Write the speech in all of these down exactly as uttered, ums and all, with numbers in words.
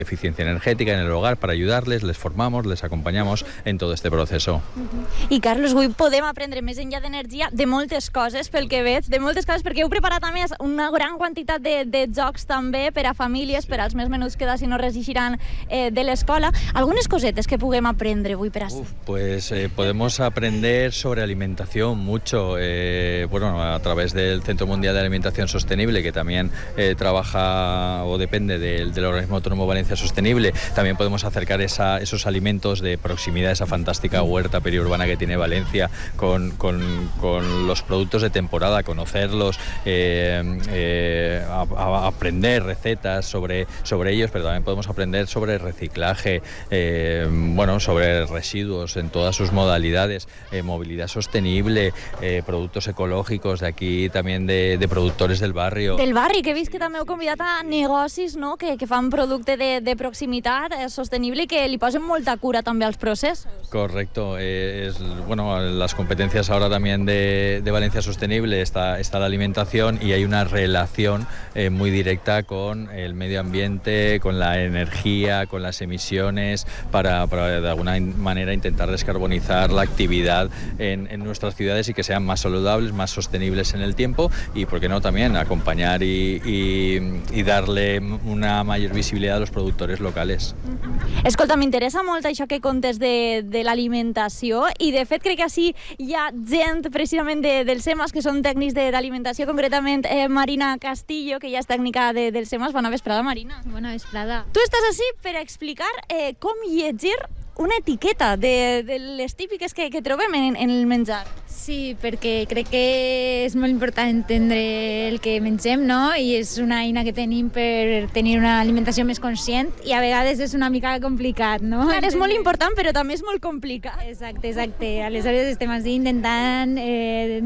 eficiencia energética en el hogar para ayudarles, les formamos, les acompañamos en todo este proceso. I Carlos, avui podem aprendre més enllà d'energia de moltes coses, pel que veig, de moltes coses, perquè heu preparat a més una gran quantitat de, de jocs també per a famílies, per als més menuts que si no resistiran eh, de l'escola. Algunes cosetes que puguem aprendre avui per així. Uf, pues eh, podemos aprender sobre alimentación mucho, eh, bueno, a través del Centro Mundial de Alimentación Sostenible, que también eh, trabaja o depende del, del Organismo Autónomo Valencia Sostenible. También podemos acercar esa, esos alimentos de proximidad, esa fantástica huerta periurbana que tiene Valencia con, con, con los productos de temporada, conocerlos, eh, eh, a, a aprender recetas sobre, sobre ellos, pero también podemos aprender sobre reciclaje, eh, bueno, sobre residuos en todas sus modalidades, eh, movilidad sostenible, eh, productos ecológicos de aquí, también de, de productores del barrio. Del barri, que he vist que també heu convidat a negocis, no?, que, que fan producte de, de proximitat eh, sostenible i que li posen molta cura també als processos. Correcto. Eh, es, bueno, las competencias ahora también de, de Valencia Sostenible está, está la alimentación y hay una relación eh, muy directa con el medio ambiente, con la energía, con las emisiones, para, para de alguna manera intentar descarbonizar la actividad en, en nuestras ciudades y que sean más saludables, más sostenibles en el tiempo y, por qué no, también acompañar y, y, y darle una mayor visibilidad a los productores locales. Escolta, m'interessa molt això que contes de, de l'alimentació i, de fet, crec que així hi ha gent precisament de, del SEMAS que són tècnics de, d'alimentació, concretament eh, Marina Castillo, que ja és tècnica de, del SEMAS. Bona vesprada, Marina. Bona vesprada. Tu estàs així per explicar eh, com llegir una etiqueta de, de les típiques que, que trobem en, en el menjar. Sí, perquè crec que és molt important entendre el que mengem, no? I és una eina que tenim per tenir una alimentació més conscient i a vegades és una mica complicat, no? Clar, és molt important, però també és molt complicat. Exacte, exacte. Aleshores estem així intentant eh,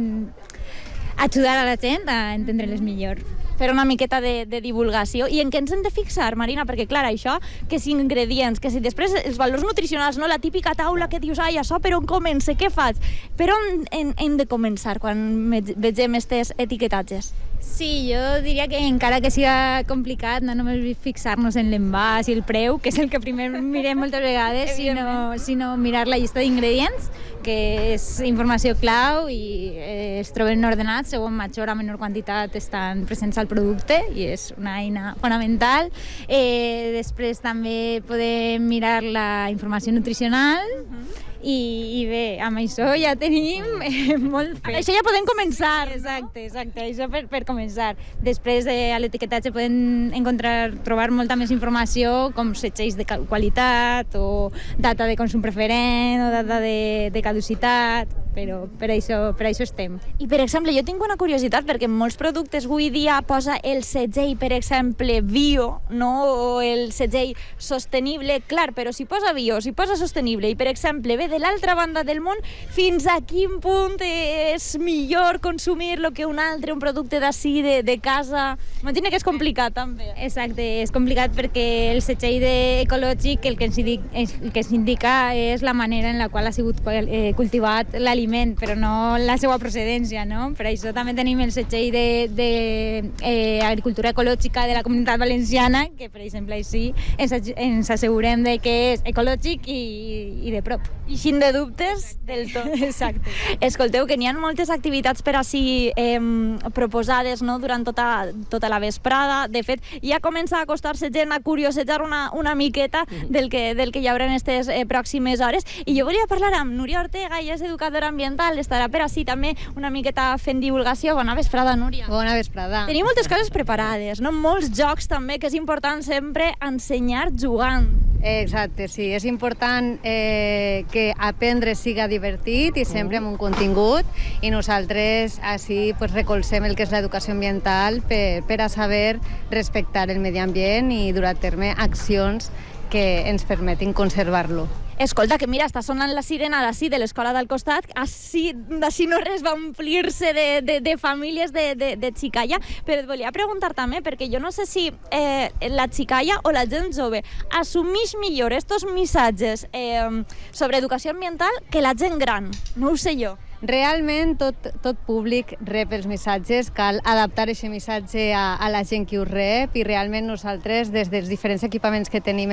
ajudar a la gent a entendre-les millor. Fer una miqueta de, de divulgació. I en què ens hem de fixar, Marina? Perquè, clar, això, que si ingredients, que si després els valors nutricionals, no? La típica taula que dius, ai, això per on comença, què faig? Per on hem, hem de començar quan vegem aquestes etiquetatges? Sí, jo diria que encara que siga complicat, no només fixar-nos en l'envàs i el preu, que és el que primer mirem moltes vegades, sinó, sinó mirar la llista d'ingredients, que és informació clau i eh, es troben ordenats segons major o menor quantitat estan presents al producte i és una eina fonamental. Eh, després també podem mirar la informació nutricional, uh-huh. I, i bé, amb això ja tenim eh, molt fet. Amb això ja podem començar. Exacte, exacte, això per, per començar. Després eh, a l'etiquetatge podem encontrar, trobar molta més informació com setgells de qualitat o data de consum preferent o data de, de caducitat, però per això, per això estem. I per exemple, jo tinc una curiositat perquè en molts productes avui dia posa el segell, per exemple, bio, no? O el segell sostenible, clar, però si posa bio, si posa sostenible i per exemple ve de l'altra banda del món, fins a quin punt és millor consumir-lo que un altre, un producte d'ací, de, de casa? Imagina que és complicat, també. Exacte, és complicat perquè el segell ecològic el que ens indica, el que ens indica és la manera en la qual ha sigut eh, cultivat l'aliment, però no la seva procedència, no? Per això també tenim el segell d'agricultura eh, ecològica de la Comunitat Valenciana, que, per exemple, així ens, ens assegurem de que és ecològic i, i de prop. I xin de dubtes del tot. Exacte. Escolteu, que n'hi ha moltes activitats per així eh, proposades, no?, durant tota, tota la vesprada. De fet, ja comença a acostar-se gent a curiosejar una, una miqueta del que, del que hi haurà en aquestes eh, pròximes hores. I jo volia parlar amb Núria Ortega, ella és educadora ambiental, estarà per així també una miqueta fent divulgació. Bona vesprada, Núria. Bona vesprada. Tenim moltes coses preparades, no? Molts jocs també, que és important sempre ensenyar jugant. Exacte, sí. És important eh, que aprendre siga divertit i sempre amb un contingut, i nosaltres així pues, recolzem el que és l'educació ambiental per, per a saber respectar el medi ambient i dur a terme accions que ens permetin conservar-lo. Escolta, que mira, està sonant la sirena d'ací, de l'escola del costat, així, d'ací no res va omplir-se de, de, de famílies de, de, de xicalla, però et volia preguntar també, perquè jo no sé si eh, la xicalla o la gent jove assumeix millor estos missatges eh, sobre educació ambiental que la gent gran, no ho sé jo. Realment tot, tot públic rep els missatges, cal adaptar aquest missatge a, a la gent que ho rep, i realment nosaltres des dels diferents equipaments que tenim